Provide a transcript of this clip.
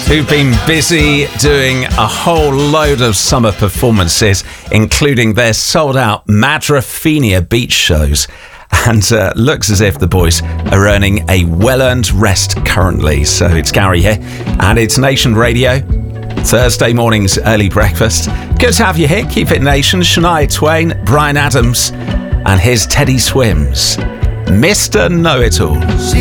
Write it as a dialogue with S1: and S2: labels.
S1: who've been busy doing a whole load of summer performances, including their sold-out Madrefina beach shows. And looks as if the boys are earning a well-earned rest currently. So it's Gary here, and it's Nation Radio. Thursday morning's early breakfast. Good to have you here. Keep it Nation. Shania Twain, Bryan Adams, and here's Teddy Swims, Mr. Know-It-All.